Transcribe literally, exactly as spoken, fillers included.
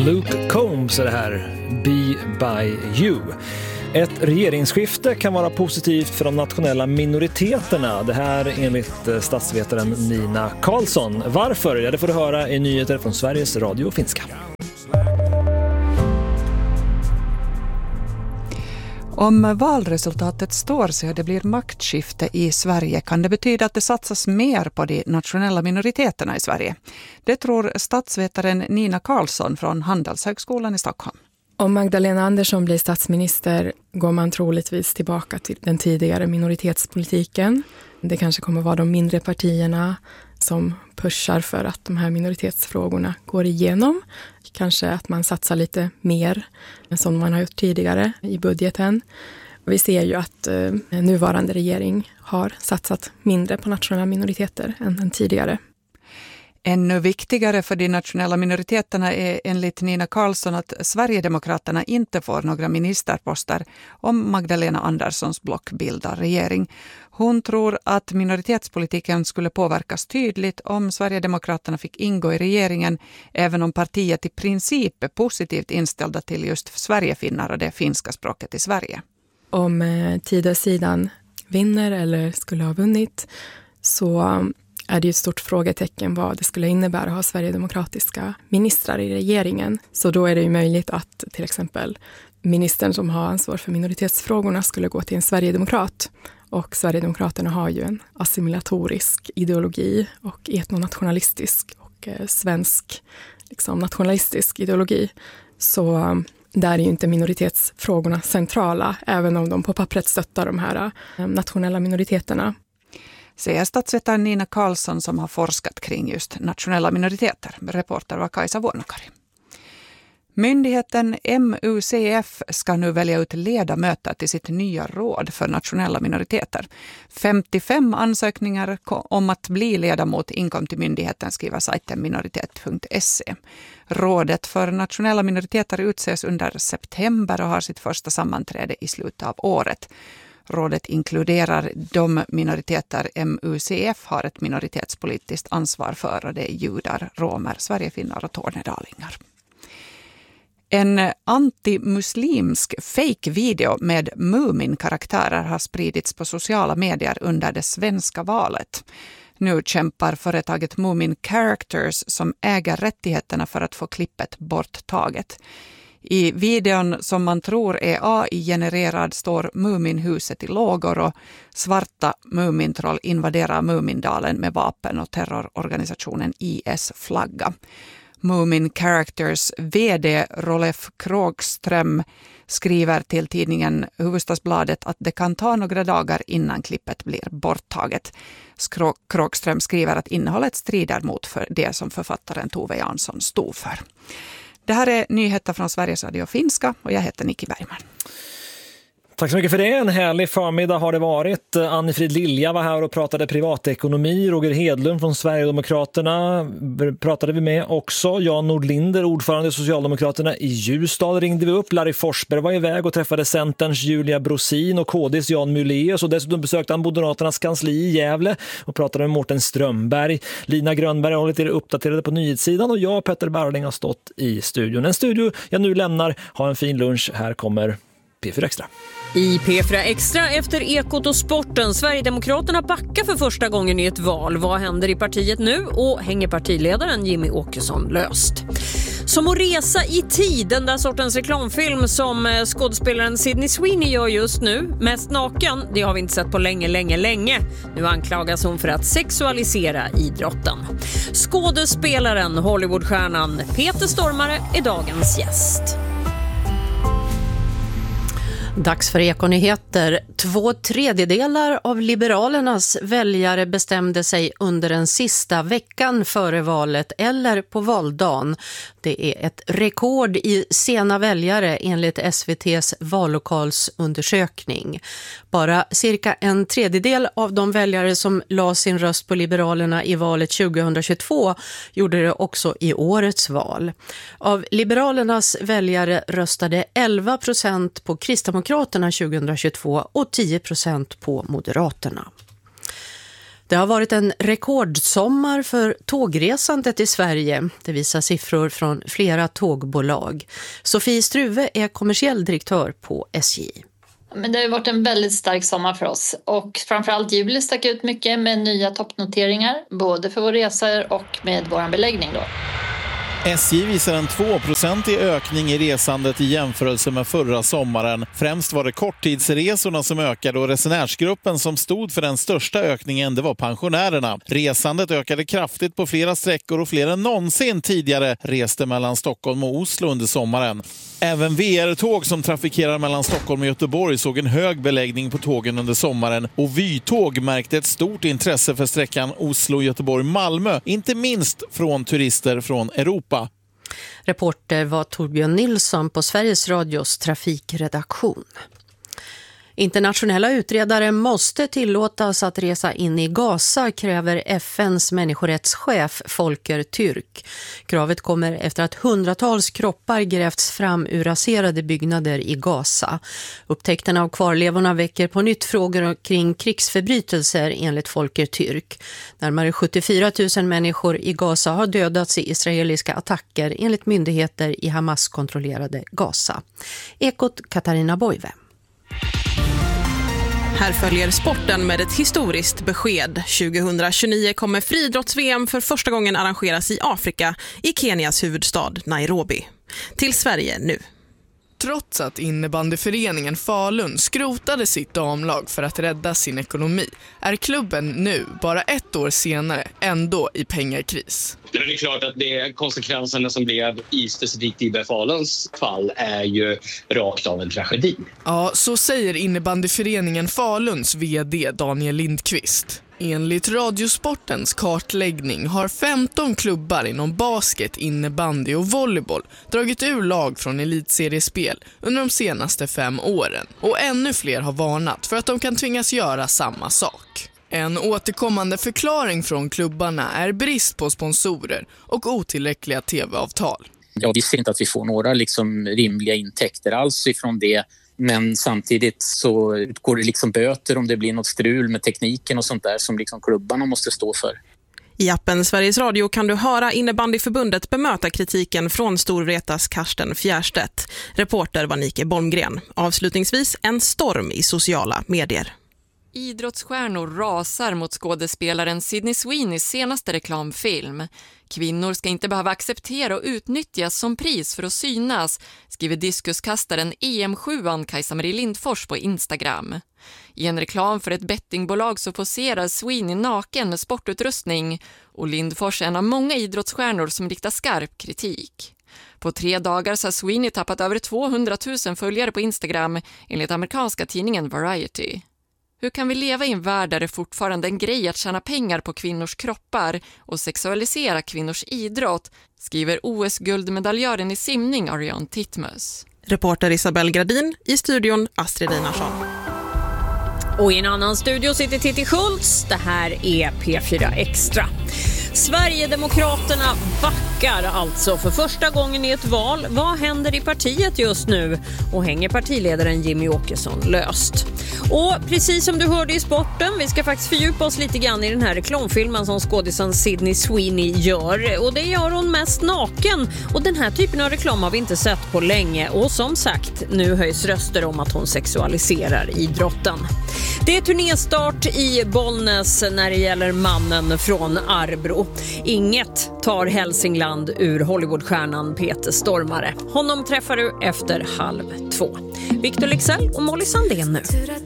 Luke Combs är det här, Be By You. Ett regeringsskifte kan vara positivt för de nationella minoriteterna. Det här enligt statsvetaren Nina Karlsson. Varför? Ja, det får du höra i nyheter från Sveriges Radio Finska. Om valresultatet står sig och det blir maktskifte i Sverige kan det betyda att det satsas mer på de nationella minoriteterna i Sverige. Det tror statsvetaren Nina Karlsson från Handelshögskolan i Stockholm. Om Magdalena Andersson blir statsminister går man troligtvis tillbaka till den tidigare minoritetspolitiken. Det kanske kommer vara de mindre partierna som pushar för att de här minoritetsfrågorna går igenom. Kanske att man satsar lite mer som man har gjort tidigare i budgeten. Vi ser ju att eh, nuvarande regering har satsat mindre på nationella minoriteter än den tidigare. Ännu viktigare för de nationella minoriteterna är enligt Nina Karlsson att Sverigedemokraterna inte får några ministerposter om Magdalena Anderssons block bildar regering. Hon tror att minoritetspolitiken skulle påverkas tydligt om Sverigedemokraterna fick ingå i regeringen, även om partiet i princip är positivt inställda till just Sverigefinnar och det finska språket i Sverige. Om eh, Tidösidan vinner eller skulle ha vunnit så är det ju ett stort frågetecken vad det skulle innebära att ha sverigedemokratiska ministrar i regeringen. Så då är det ju möjligt att till exempel ministern som har ansvar för minoritetsfrågorna skulle gå till en sverigedemokrat. Och Sverigedemokraterna har ju en assimilatorisk ideologi och etnonationalistisk och eh, svensk liksom, nationalistisk ideologi. Så um, där är ju inte minoritetsfrågorna centrala, även om de på pappret stöttar de här eh, nationella minoriteterna. Säger statsvetaren Nina Karlsson som har forskat kring just nationella minoriteter. Reporter var Kajsa Vuonokari. Myndigheten M U C F ska nu välja ut ledamöter till sitt nya råd för nationella minoriteter. femtiofem ansökningar om att bli ledamot inkom till myndigheten, skriver sajten minoritet punkt se. Rådet för nationella minoriteter utses under september och har sitt första sammanträde i slutet av året. Rådet inkluderar de minoriteter M U C F har ett minoritetspolitiskt ansvar för, och det är judar, romer, sverigefinnar och tornedalingar. En antimuslimsk fake-video med Mumin-karaktärer har spridits på sociala medier under det svenska valet. Nu kämpar företaget Mumin Characters som äger rättigheterna för att få klippet borttaget. I videon som man tror är A I-genererad står Muminhuset i lågor och svarta Mumintroll invaderar Mumindalen med vapen och terrororganisationen I S-flagga. Mumin Characters vd Rolf Krogström skriver till tidningen Hufvudstadsbladet att det kan ta några dagar innan klippet blir borttaget. Krogström skriver att innehållet strider mot för det som författaren Tove Jansson stod för. Det här är nyheter från Sveriges Radio Finska och jag heter Nicky Bergman. Tack så mycket för det. En härlig förmiddag har det varit. Anni-Frid Lilja var här och pratade privatekonomi. Roger Hedlund från Sverigedemokraterna pratade vi med också. Jan Nordlinder, ordförande i Socialdemokraterna i Ljusdal, ringde vi upp. Larry Forsberg var iväg och träffade Centerns Julia Brosin och K D:s Jan Muleus. Och dessutom besökte han Moderaternas kansli i Gävle och pratade med Mårten Strömberg. Lina Grönberg har hållit er uppdaterade på nyhetssidan och jag, Petter Barling, har stått i studion. En studio jag nu lämnar. Ha en fin lunch. Här kommer P fyra Extra. I P fyra Extra efter Ekot och sporten. Sverigedemokraterna backar för första gången i ett val. Vad händer i partiet nu och hänger partiledaren Jimmy Åkesson löst? Som att resa i tid, den där sortens reklamfilm som skådespelaren Sydney Sweeney gör just nu. Mest naken, det har vi inte sett på länge, länge, länge. Nu anklagas hon för att sexualisera idrotten. Skådespelaren, Hollywoodstjärnan Peter Stormare är dagens gäst. Dags för Ekonyheter. Två tredjedelar av Liberalernas väljare bestämde sig under den sista veckan före valet eller på valdagen. Det är ett rekord i sena väljare enligt S V T:s vallokalsundersökning. Bara cirka en tredjedel av de väljare som la sin röst på Liberalerna i valet tjugohundratjugotvå gjorde det också i årets val. Av Liberalernas väljare röstade elva procent på Kristdemokraterna tjugohundratjugotvå och tio procent på Moderaterna. Det har varit en rekordsommar för tågresandet i Sverige. Det visar siffror från flera tågbolag. Sofie Struve är kommersiell direktör på S J. Men det har varit en väldigt stark sommar för oss och framförallt juli stack ut mycket med nya toppnoteringar både för våra resor och med vår beläggning då. S J visar en två procent i ökning i resandet i jämförelse med förra sommaren. Främst var det korttidsresorna som ökade och resenärsgruppen som stod för den största ökningen, det var pensionärerna. Resandet ökade kraftigt på flera sträckor och fler än någonsin tidigare reste mellan Stockholm och Oslo under sommaren. Även V R-tåg som trafikerar mellan Stockholm och Göteborg såg en hög beläggning på tågen under sommaren och Vy-tåg märkte ett stort intresse för sträckan Oslo-Göteborg-Malmö, inte minst från turister från Europa. Reporter var Torbjörn Nilsson på Sveriges Radios trafikredaktion. Internationella utredare måste tillåtas att resa in i Gaza, kräver F N:s människorättschef Volker Türk. Kravet kommer efter att hundratals kroppar grävts fram ur raserade byggnader i Gaza. Upptäckten av kvarlevorna väcker på nytt frågor kring krigsförbrytelser enligt Volker Türk. Närmare sjuttiofyra tusen människor i Gaza har dödats i israeliska attacker enligt myndigheter i Hamas-kontrollerade Gaza. Ekot Katarina Boive. Här följer sporten med ett historiskt besked. tjugohundratjugonio kommer friidrotts-V M för första gången arrangeras i Afrika, i Kenias huvudstad Nairobi. Till Sverige nu. Trots att innebandyföreningen Falun skrotade sitt damlag för att rädda sin ekonomi är klubben nu, bara ett år senare, ändå i pengakris. Det är klart att det konsekvenserna som blev i specifikt I B F Faluns fall är ju rakt av en tragedi. Ja, så säger innebandyföreningen Faluns vd Daniel Lindqvist. Enligt Radiosportens kartläggning har femton klubbar inom basket, innebandy och volleyboll dragit ur lag från elitseriespel under de senaste fem åren. Och ännu fler har varnat för att de kan tvingas göra samma sak. En återkommande förklaring från klubbarna är brist på sponsorer och otillräckliga tv-avtal. Ja, vi ser inte att vi får några liksom rimliga intäkter alls ifrån det. Men samtidigt så utgår det liksom böter om det blir något strul med tekniken och sånt där som liksom klubbarna måste stå för. I appen Sveriges Radio kan du höra innebandyförbundet bemöta kritiken från Storvretas Karsten Fjärstedt. Reporter var Nike Bolmgren. Avslutningsvis en storm i sociala medier. Idrottsstjärnor rasar mot skådespelaren Sydney Sweeneys senaste reklamfilm. Kvinnor ska inte behöva acceptera och utnyttjas som pris för att synas, skriver diskuskastaren E M sjuan Kajsa-Marie Lindfors på Instagram. I en reklam för ett bettingbolag så poserar Sweeney naken med sportutrustning och Lindfors är en av många idrottsstjärnor som riktar skarp kritik. På tre dagar så har Sweeney tappat över tvåhundratusen följare på Instagram enligt amerikanska tidningen Variety. Hur kan vi leva i en värld där det fortfarande är en grej att tjäna pengar på kvinnors kroppar och sexualisera kvinnors idrott, skriver O S-guldmedaljören i simning Ariane Titmus. Reporter Isabel Gradin, i studion Astrid Einarsson. Och i en annan studio sitter Titti Schultz. Det här är P fyra Extra. Sverigedemokraterna backar alltså för första gången i ett val. Vad händer i partiet just nu? Och hänger partiledaren Jimmy Åkesson löst? Och precis som du hörde i sporten, vi ska faktiskt fördjupa oss lite grann i den här reklamfilmen som skådisen Sydney Sweeney gör. Och det gör hon mest naken. Och den här typen av reklam har vi inte sett på länge. Och som sagt, nu höjs röster om att hon sexualiserar idrotten. Det är turnéstart i Bollnäs när det gäller mannen från Arbro. Inget tar Hälsingland ur Hollywoodstjärnan Peter Stormare. Honom träffar du efter halv två. Victor Leksell och Molly Sandén nu.